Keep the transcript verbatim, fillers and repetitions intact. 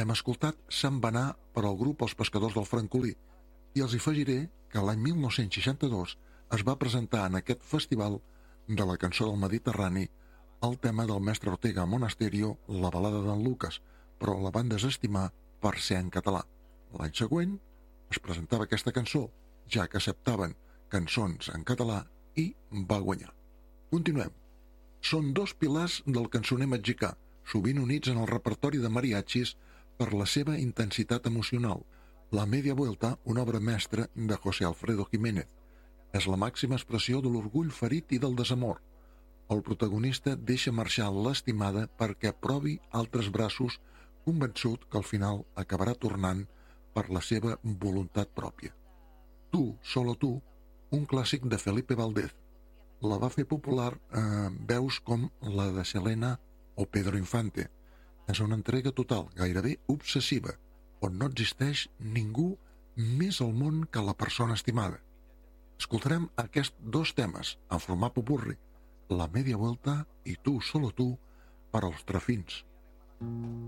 Hem escoltat Se'n va anar per al grup Els Pescadors del Francolí i els afegiré que l'any mil nou-cents seixanta-dos es va presentar en aquest festival de la cançó del Mediterrani el tema del mestre Ortega Monasterio, la balada d'en Lucas, però la van desestimar per ser en català. L'any següent es presentava aquesta cançó, ja que acceptaven cançons en català, i va guanyar. Continuem. Són dos pilars del cançoner mexicà, sovint units en el repertori de mariachis per la seva intensitat emocional. La Media Vuelta, una obra mestra de José Alfredo Jiménez, és la màxima expressió de l'orgull ferit i del desamor. El protagonista deixa marxar l'estimada perquè provi altres braços, convençut que al final acabarà tornant per la seva voluntat pròpia. Tu, solo tu, un clàssic de Felipe Valdez. La va fer popular eh, veus com la de Selena o Pedro Infante. És una entrega total, gairebé obsessiva, on no existeix ningú més al món que la persona estimada. Escoltarem aquests dos temes en format popurri, La Media Vuelta i Tu, solo tu, per als Trafins.